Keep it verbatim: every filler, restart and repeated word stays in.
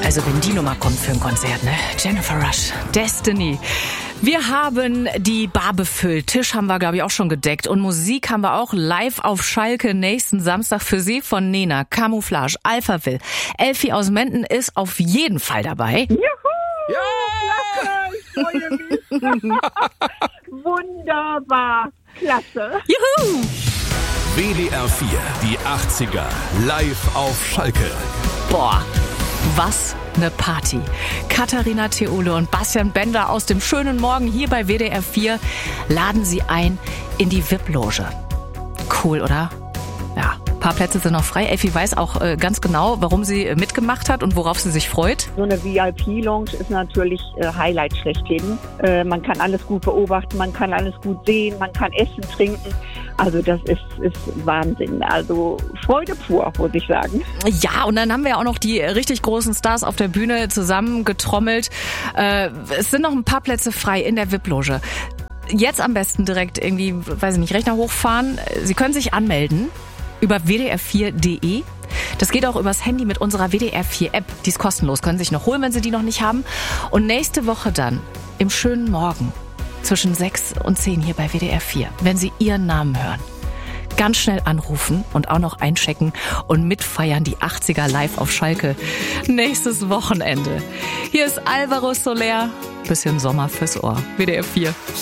Also wenn die Nummer kommt für ein Konzert, ne? Jennifer Rush, Destiny. Wir haben die Bar befüllt. Tisch haben wir, glaube ich, auch schon gedeckt. Und Musik haben wir auch live auf Schalke nächsten Samstag für Sie von Nena, Camouflage, Alphaville. Elfi aus Menden ist auf jeden Fall dabei. Juhu! Ja! Klasse! Ich freue mich. Wunderbar! Klasse! Juhu! W D R vier, die achtziger, live auf Schalke. Boah, was eine Party. Katharina Theole und Bastian Bender aus dem schönen Morgen hier bei W D R vier laden Sie ein in die V I P-Loge. Cool, oder? Ja, ein paar Plätze sind noch frei. Elfi weiß auch äh, ganz genau, warum sie äh, mitgemacht hat und worauf sie sich freut. So eine V I P-Lounge ist natürlich äh, Highlight schlechthin. Äh, man kann alles gut beobachten, man kann alles gut sehen, man kann essen, trinken. Also das ist, ist Wahnsinn. Also Freude pur, muss ich sagen. Ja, und dann haben wir ja auch noch die richtig großen Stars auf der Bühne zusammengetrommelt. Äh, es sind noch ein paar Plätze frei in der V I P-Loge. Jetzt am besten direkt irgendwie, weiß ich nicht, Rechner hochfahren. Sie können sich anmelden über w d r vier punkt d e. Das geht auch übers Handy mit unserer W D R vier App. Die ist kostenlos, können Sie sich noch holen, wenn Sie die noch nicht haben. Und nächste Woche dann im schönen Morgen zwischen sechs und zehn hier bei W D R vier, wenn Sie Ihren Namen hören, ganz schnell anrufen und auch noch einchecken und mitfeiern die achtziger live auf Schalke nächstes Wochenende. Hier ist Alvaro Soler, bisschen Sommer fürs Ohr. W D R vier.